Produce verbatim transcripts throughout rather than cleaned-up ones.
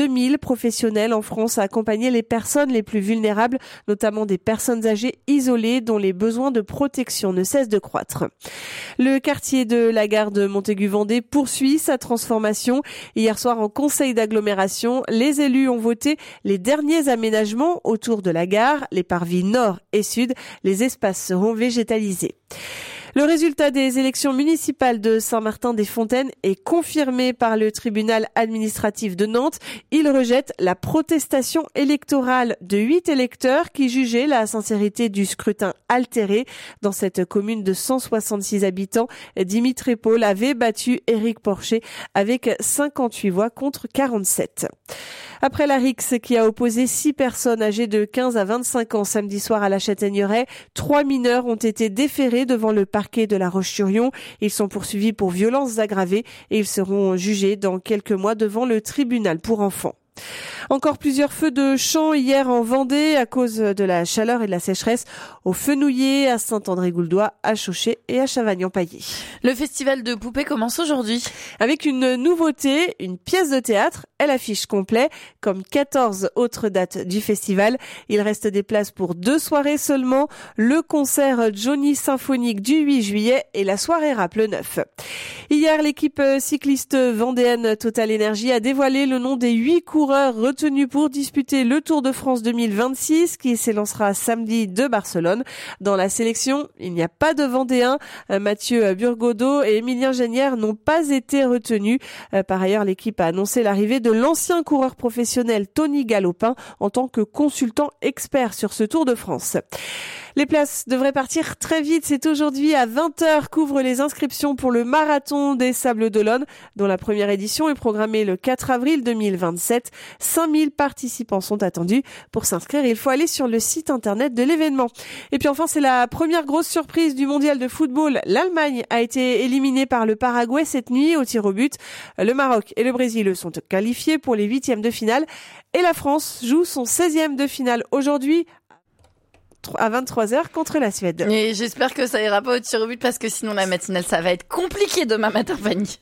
deux mille professionnels en France à accompagner les personnes les plus vulnérables, notamment des personnes âgées isolées dont les besoins de protection ne cessent de croître. Le quartier de la gare de Montaigu-Vendée poursuit sa transformation. Hier soir, en conseil d'agglomération, les élus ont voté les derniers aménagements autour de la gare, les parvis nord et sud. Les espaces seront végétalisés. Le résultat des élections municipales de Saint-Martin-des-Fontaines est confirmé par le tribunal administratif de Nantes. Il rejette la protestation électorale de huit électeurs qui jugeaient la sincérité du scrutin altéré. Dans cette commune de cent soixante-six habitants, Dimitri Paul avait battu Éric Porcher avec cinquante-huit voix contre quarante-sept. Après la rixe qui a opposé six personnes âgées de quinze à vingt-cinq ans samedi soir à la Châtaigneraie, trois mineurs ont été déférés devant le parquet de La Roche-sur-Yon. Ils sont poursuivis pour violences aggravées et ils seront jugés dans quelques mois devant le tribunal pour enfants. Encore plusieurs feux de champ hier en Vendée à cause de la chaleur et de la sécheresse au Fenouillet, à Saint-André-Gouldois, à Chauchet et à Chavagnan-Paillé. Le festival de poupées commence aujourd'hui. Avec une nouveauté, une pièce de théâtre, elle affiche complet, comme quatorze autres dates du festival. Il reste des places pour deux soirées seulement, le concert Johnny Symphonique du huit juillet et la soirée rap le neuf. Hier, l'équipe cycliste vendéenne Total Energy a dévoilé le nom des huit coureurs retenus pour disputer le Tour de France deux mille vingt-six qui s'élancera samedi de Barcelone. Dans la sélection, il n'y a pas de Vendéens. Mathieu Burgodeau et Émilien Genière n'ont pas été retenus. Par ailleurs, l'équipe a annoncé l'arrivée de l'ancien coureur professionnel Tony Galopin en tant que consultant expert sur ce Tour de France. Les places devraient partir très vite. C'est aujourd'hui à vingt heures qu'ouvrent les inscriptions pour le marathon des Sables d'Olonne, dont la première édition est programmée le quatre avril deux mille vingt-sept. cinq mille participants sont attendus. Pour s'inscrire, il faut aller sur le site internet de l'événement. Et puis enfin, c'est la première grosse surprise du mondial de football. L'Allemagne a été éliminée par le Paraguay cette nuit au tir au but. Le Maroc et le Brésil sont qualifiés pour les huitièmes de finale. Et la France joue son seizième de finale aujourd'hui à vingt-trois heures contre la Suède. Et j'espère que ça ira pas au tir au but parce que sinon la matinale ça va être compliqué demain matin, Fanny.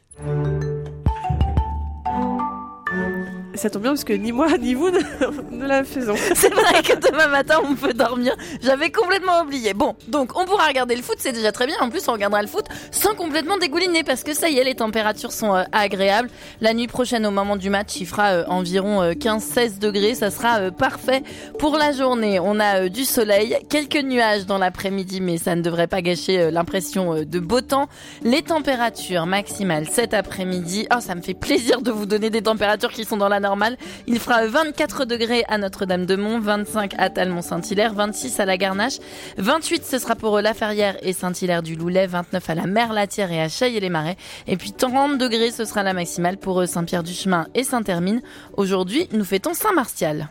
Ça tombe bien parce que ni moi ni vous ne, ne la faisons. C'est vrai que demain matin on peut dormir. J'avais complètement oublié. Bon, donc on pourra regarder le foot, c'est déjà très bien. En plus on regardera le foot sans complètement dégouliner parce que ça y est, les températures sont euh, agréables. La nuit prochaine au moment du match, il fera euh, environ euh, quinze à seize degrés. Ça sera euh, parfait pour la journée. On a euh, du soleil, quelques nuages dans l'après-midi, mais ça ne devrait pas gâcher euh, l'impression euh, de beau temps. Les températures maximales cet après-midi. Oh, ça me fait plaisir de vous donner des températures qui sont dans la normal. Il fera vingt-quatre degrés à Notre-Dame-de-Mont, vingt-cinq à Talmont-Saint-Hilaire, vingt-six à la Garnache, vingt-huit ce sera pour La Ferrière et Saint-Hilaire-du-Loulet, vingt-neuf à la Merlatière et à Chailly-les-Marais, et puis trente degrés ce sera la maximale pour Saint-Pierre-du-Chemin et Saint-Hermine. Aujourd'hui, nous fêtons Saint-Martial.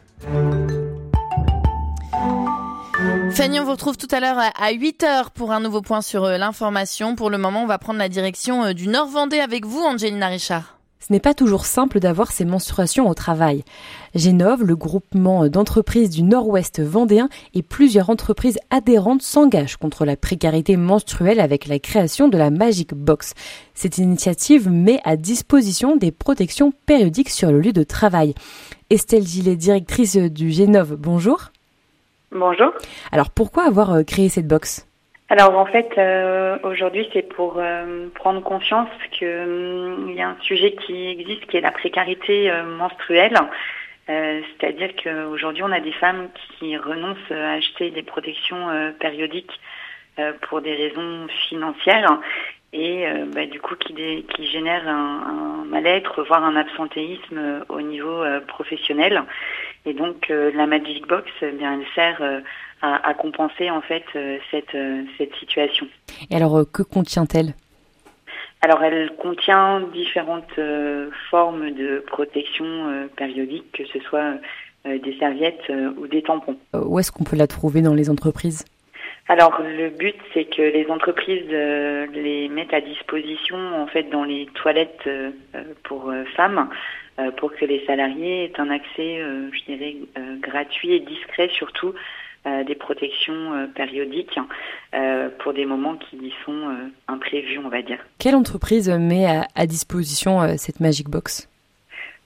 Fanny, on vous retrouve tout à l'heure à huit heures pour un nouveau point sur l'information. Pour le moment, on va prendre la direction du Nord-Vendée avec vous, Angelina Richard. Ce n'est pas toujours simple d'avoir ses menstruations au travail. Génov, le groupement d'entreprises du Nord-Ouest vendéen et plusieurs entreprises adhérentes s'engagent contre la précarité menstruelle avec la création de la Magic Box. Cette initiative met à disposition des protections périodiques sur le lieu de travail. Estelle Gillet, directrice du Génov, bonjour. Bonjour. Alors pourquoi avoir créé cette box ? Alors en fait, euh, aujourd'hui, c'est pour euh, prendre conscience qu'il euh, y a un sujet qui existe, qui est la précarité euh, menstruelle. Euh, c'est-à-dire qu'aujourd'hui, on a des femmes qui renoncent à acheter des protections euh, périodiques euh, pour des raisons financières et euh, bah, du coup qui, dé, qui génèrent un, un mal-être, voire un absentéisme euh, au niveau euh, professionnel. Et donc euh, la Magic Box, eh bien, elle sert euh, À, à compenser en fait euh, cette euh, cette situation. Et alors euh, que contient-elle ? Alors elle contient différentes euh, formes de protection euh, périodique, que ce soit euh, des serviettes euh, ou des tampons. Euh, où est-ce qu'on peut la trouver dans les entreprises ? Alors le but c'est que les entreprises euh, les mettent à disposition en fait dans les toilettes euh, pour euh, femmes euh, pour que les salariés aient un accès euh, je dirais euh, gratuit et discret surtout Euh, des protections euh, périodiques euh, pour des moments qui sont euh, imprévus, on va dire. Quelle entreprise met à, à disposition euh, cette Magic Box ?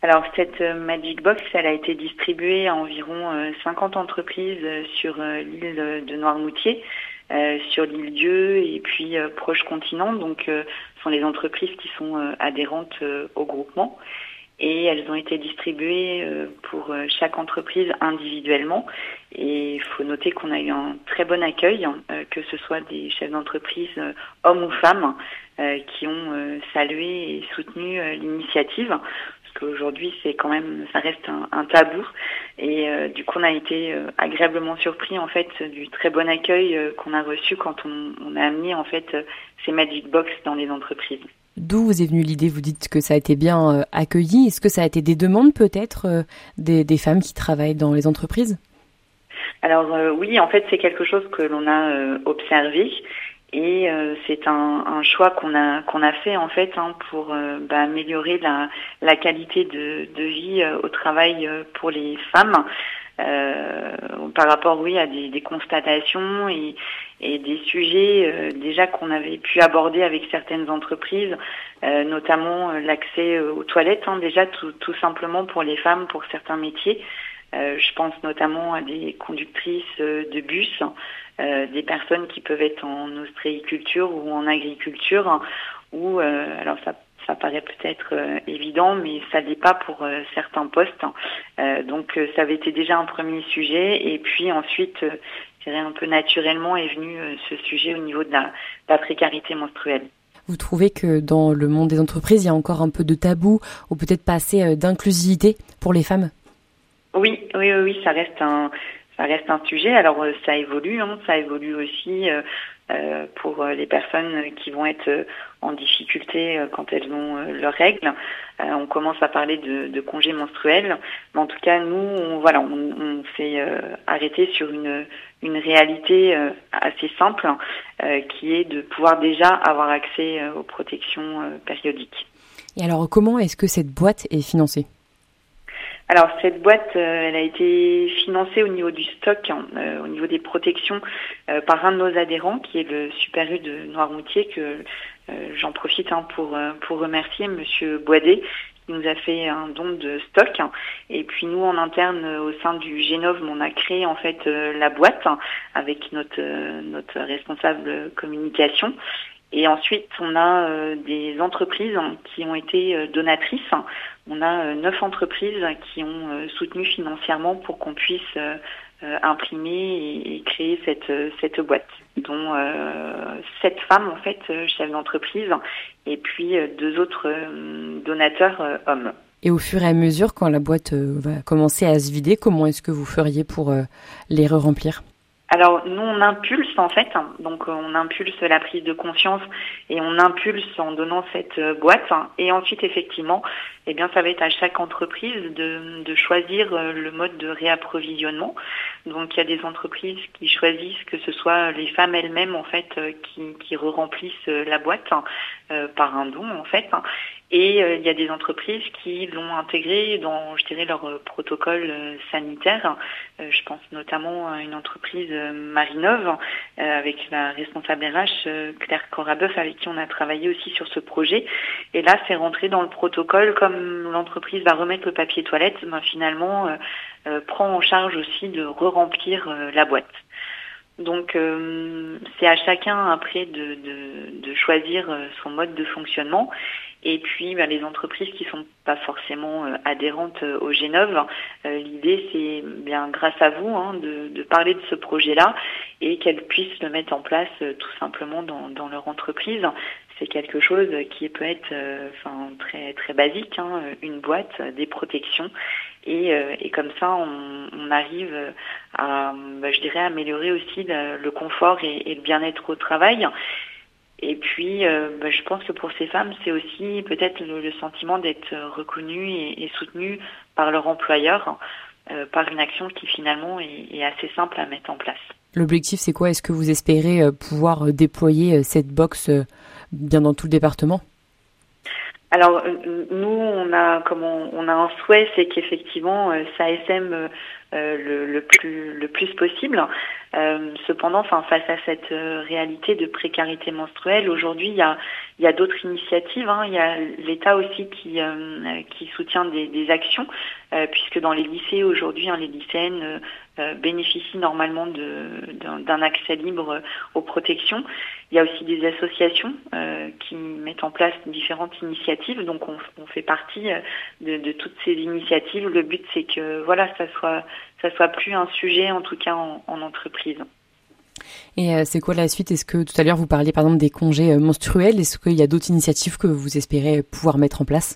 Alors cette Magic Box, elle a été distribuée à environ cinquante entreprises sur l'île de Noirmoutier, euh, sur l'île Dieu et puis euh, proche continent. Donc euh, ce sont les entreprises qui sont euh, adhérentes euh, au groupement. Et elles ont été distribuées euh, pour chaque entreprise individuellement. Et il faut noter qu'on a eu un très bon accueil, euh, que ce soit des chefs d'entreprise, euh, hommes ou femmes, euh, qui ont euh, salué et soutenu euh, l'initiative. Parce qu'aujourd'hui, c'est quand même, ça reste un, un tabou. Et euh, du coup, on a été euh, agréablement surpris en fait du très bon accueil euh, qu'on a reçu quand on, on a amené en fait euh, ces Magic Box dans les entreprises. D'où vous est venue l'idée? Vous dites que ça a été bien euh, accueilli. Est-ce que ça a été des demandes peut-être euh, des, des femmes qui travaillent dans les entreprises? Alors euh, oui, en fait, c'est quelque chose que l'on a euh, observé et euh, c'est un, un choix qu'on a qu'on a fait en fait hein, pour euh, bah, améliorer la, la qualité de, de vie euh, au travail euh, pour les femmes. Euh, par rapport, oui, à des, des constatations et, et des sujets euh, déjà qu'on avait pu aborder avec certaines entreprises, euh, notamment euh, l'accès aux toilettes, hein, déjà tout, tout simplement pour les femmes, pour certains métiers. Euh, je pense notamment à des conductrices euh, de bus, euh, des personnes qui peuvent être en ostréiculture ou en agriculture, ou euh, alors ça Ça paraît peut-être euh, évident, mais ça l'est pas pour euh, certains postes. Euh, donc euh, ça avait été déjà un premier sujet, et puis ensuite, euh, je dirais un peu naturellement, est venu euh, ce sujet au niveau de la, de la précarité menstruelle. Vous trouvez que dans le monde des entreprises, il y a encore un peu de tabou, ou peut-être pas assez euh, d'inclusivité pour les femmes? Oui, oui, oui, oui, ça reste un, ça reste un sujet. Alors euh, ça évolue, hein, ça évolue aussi. Euh, Euh, pour les personnes qui vont être en difficulté quand elles ont leurs règles. Euh, on commence à parler de, de congés menstruels, mais en tout cas nous, on, voilà, on, on s'est euh, arrêté sur une une réalité euh, assez simple, euh, qui est de pouvoir déjà avoir accès euh, aux protections euh, périodiques. Et alors, comment est-ce que cette boîte est financée ? Alors cette boîte, euh, elle a été financée au niveau du stock, hein, euh, au niveau des protections, euh, par un de nos adhérents, qui est le Super U de Noirmoutier, que euh, j'en profite hein, pour euh, pour remercier Monsieur Boidet, qui nous a fait un don de stock. Et puis nous, en interne, euh, au sein du Génov, on a créé en fait euh, la boîte hein, avec notre euh, notre responsable communication. Et ensuite, on a euh, des entreprises qui ont été euh, donatrices. On a euh, neuf entreprises qui ont euh, soutenu financièrement pour qu'on puisse euh, euh, imprimer et, et créer cette euh, cette boîte, dont euh, sept femmes en fait euh, chefs d'entreprise et puis euh, deux autres euh, donateurs euh, hommes. Et au fur et à mesure, quand la boîte euh, va commencer à se vider, comment est-ce que vous feriez pour euh, les re-remplir ? Alors nous on impulse en fait, donc on impulse la prise de conscience et on impulse en donnant cette boîte, et ensuite effectivement, eh bien ça va être à chaque entreprise de, de choisir le mode de réapprovisionnement. Donc il y a des entreprises qui choisissent que ce soit les femmes elles-mêmes en fait qui, qui re-remplissent la boîte euh, par un don en fait. Et euh, il y a des entreprises qui l'ont intégré dans, je dirais, leur euh, protocole euh, sanitaire. Euh, je pense notamment à une entreprise euh, Marinov, euh, avec la responsable R H, euh, Claire Corabeuf, avec qui on a travaillé aussi sur ce projet. Et là, c'est rentré dans le protocole, comme l'entreprise va remettre le papier toilette, ben, finalement, euh, euh, prend en charge aussi de re-remplir euh, la boîte. Donc euh, c'est à chacun après de, de, de choisir son mode de fonctionnement. Et puis ben, les entreprises qui sont pas forcément euh, adhérentes euh, au Génov, euh, l'idée c'est bien grâce à vous hein, de, de parler de ce projet-là et qu'elles puissent le mettre en place euh, tout simplement dans, dans leur entreprise. C'est quelque chose qui peut être euh, enfin très très basique, hein, une boîte, des protections. Et, euh, et comme ça, on, on arrive à, bah, je dirais, améliorer aussi le, le confort et, et le bien-être au travail. Et puis, euh, bah, je pense que pour ces femmes, c'est aussi peut-être le, le sentiment d'être reconnues et, et soutenues par leur employeur, euh, par une action qui finalement est, est assez simple à mettre en place. L'objectif, c'est quoi ? Est-ce que vous espérez pouvoir déployer cette box bien dans tout le département ? Alors nous, on a comme on, on a un souhait, c'est qu'effectivement ça essaime euh, le, le plus le plus possible. Euh, cependant, enfin, face à cette euh, réalité de précarité menstruelle, aujourd'hui, il y a, il y a d'autres initiatives. Hein. Il y a l'État aussi qui, euh, qui soutient des, des actions, euh, puisque dans les lycées aujourd'hui, hein, les lycéennes euh, euh, bénéficient normalement de, d'un, d'un accès libre aux protections. Il y a aussi des associations euh, qui mettent en place différentes initiatives. Donc, on, on fait partie de, de toutes ces initiatives. Le but, c'est que voilà, ça soit ça soit plus un sujet, en tout cas en, en entreprise. Et euh, c'est quoi la suite? Est-ce que tout à l'heure vous parliez par exemple des congés euh, menstruels? Est-ce qu'il y a d'autres initiatives que vous espérez pouvoir mettre en place?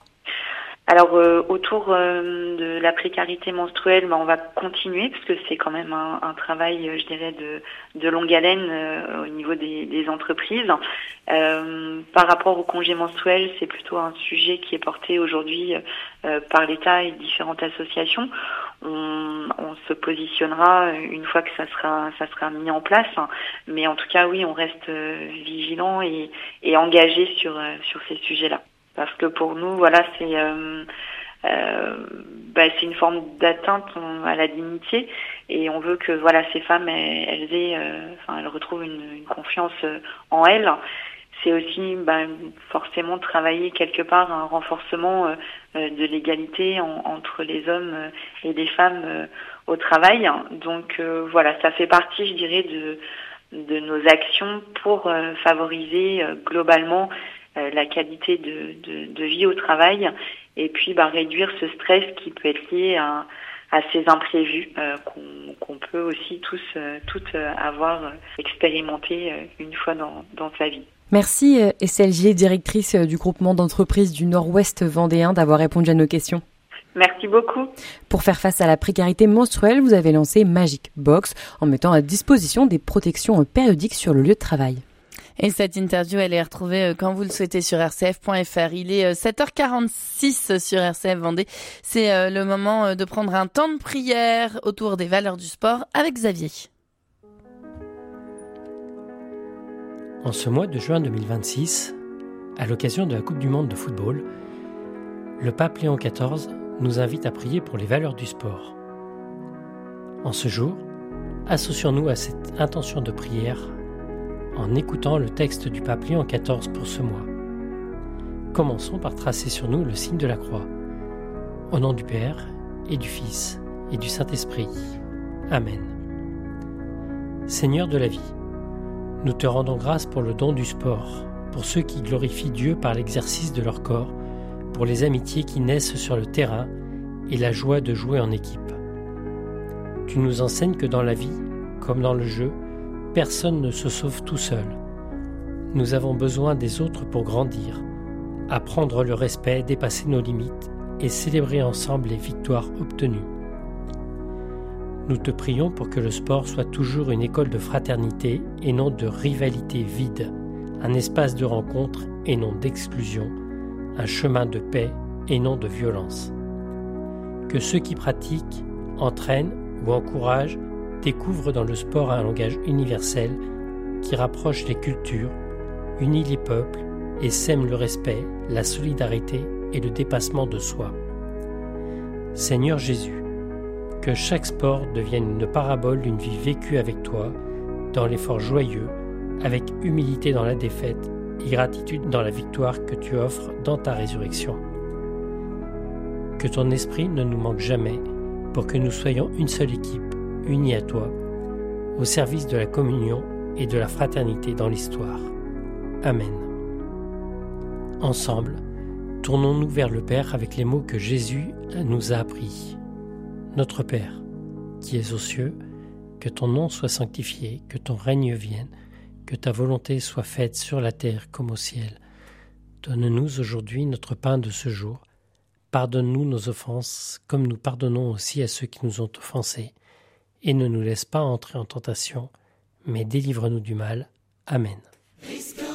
Alors euh, autour euh, de la précarité menstruelle, ben, on va continuer parce que c'est quand même un, un travail, euh, je dirais, de, de longue haleine euh, au niveau des, des entreprises. Euh, par rapport au congé menstruel, c'est plutôt un sujet qui est porté aujourd'hui euh, par l'État et différentes associations. On, on se positionnera une fois que ça sera ça sera mis en place, mais en tout cas oui, on reste euh, vigilant et, et engagé sur euh, sur ces sujets-là. Parce que pour nous, voilà, c'est euh, euh, bah, c'est une forme d'atteinte à la dignité et on veut que voilà ces femmes elles, elles aient, euh, enfin elles retrouvent une, une confiance en elles. C'est aussi bah, forcément travailler quelque part un renforcement euh, de l'égalité en, entre les hommes et les femmes euh, au travail. Donc euh, voilà, ça fait partie, je dirais, de de nos actions pour euh, favoriser euh, globalement Euh, la qualité de, de, de vie au travail et puis bah, réduire ce stress qui peut être lié à, à ces imprévus euh, qu'on, qu'on peut aussi tous euh, toutes euh, avoir euh, expérimenté euh, une fois dans, dans sa vie. Merci Estelle Gillet, directrice du groupement d'entreprises du Nord-Ouest vendéen, d'avoir répondu à nos questions. Merci beaucoup. Pour faire face à la précarité menstruelle, vous avez lancé Magic Box en mettant à disposition des protections périodiques sur le lieu de travail. Et cette interview, elle est retrouvée quand vous le souhaitez sur r c f point f r. Il est sept heures quarante-six sur R C F Vendée. C'est le moment de prendre un temps de prière autour des valeurs du sport avec Xavier. En ce mois de juin deux mille vingt-six, à l'occasion de la Coupe du Monde de football, le pape Léon quatorze nous invite à prier pour les valeurs du sport. En ce jour, associons-nous à cette intention de prière en écoutant le texte du pape Léon quatorze pour ce mois. Commençons par tracer sur nous le signe de la croix. Au nom du Père, et du Fils, et du Saint-Esprit. Amen. Seigneur de la vie, nous te rendons grâce pour le don du sport, pour ceux qui glorifient Dieu par l'exercice de leur corps, pour les amitiés qui naissent sur le terrain et la joie de jouer en équipe. Tu nous enseignes que dans la vie, comme dans le jeu, personne ne se sauve tout seul. Nous avons besoin des autres pour grandir, apprendre le respect, dépasser nos limites et célébrer ensemble les victoires obtenues. Nous te prions pour que le sport soit toujours une école de fraternité et non de rivalité vide, un espace de rencontre et non d'exclusion, un chemin de paix et non de violence. Que ceux qui pratiquent, entraînent ou encouragent découvrent dans le sport un langage universel qui rapproche les cultures, unit les peuples et sème le respect, la solidarité et le dépassement de soi. Seigneur Jésus, que chaque sport devienne une parabole d'une vie vécue avec toi, dans l'effort joyeux, avec humilité dans la défaite et gratitude dans la victoire que tu offres dans ta résurrection. Que ton esprit ne nous manque jamais pour que nous soyons une seule équipe, unis à toi, au service de la communion et de la fraternité dans l'histoire. Amen. Ensemble, tournons-nous vers le Père avec les mots que Jésus nous a appris. Notre Père, qui es aux cieux, que ton nom soit sanctifié, que ton règne vienne, que ta volonté soit faite sur la terre comme au ciel. Donne-nous aujourd'hui notre pain de ce jour. Pardonne-nous nos offenses, comme nous pardonnons aussi à ceux qui nous ont offensés. Et ne nous laisse pas entrer en tentation, mais délivre-nous du mal. Amen.